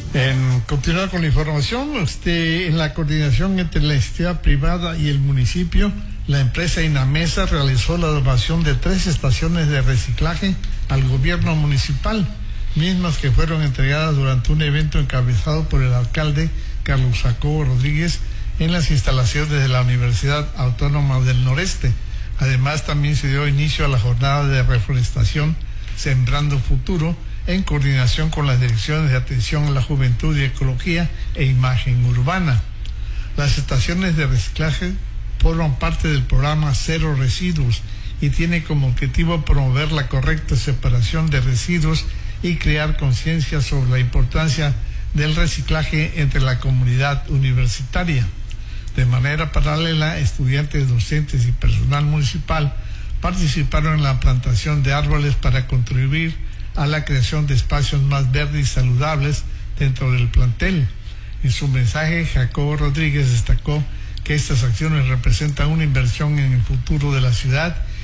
En continuar con la información, en la coordinación entre la iniciativa privada y el municipio, la empresa Inamesa realizó la donación de 3 estaciones de reciclaje al gobierno municipal, mismas que fueron entregadas durante un evento encabezado por el alcalde Carlos Jacobo Rodríguez en las instalaciones de la Universidad Autónoma del Noreste. Además, también se dio inicio a la jornada de reforestación Sembrando Futuro, en coordinación con las direcciones de atención a la juventud y ecología e imagen urbana. Las estaciones de reciclaje forman parte del programa Cero Residuos y tiene como objetivo promover la correcta separación de residuos y crear conciencia sobre la importancia del reciclaje entre la comunidad universitaria. De manera paralela, estudiantes, docentes y personal municipal participaron en la plantación de árboles para contribuir a la creación de espacios más verdes y saludables dentro del plantel. En su mensaje, Jacobo Rodríguez destacó que estas acciones representan una inversión en el futuro de la ciudad